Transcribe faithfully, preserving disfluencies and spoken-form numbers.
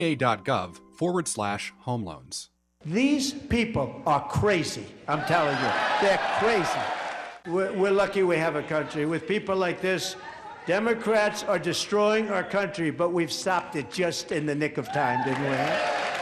A.gov forward slash home loans. These people are crazy. I'm telling you, they're crazy. We're, we're lucky we have a country. With people like this, Democrats are destroying our country, but we've stopped it just in the nick of time, didn't we?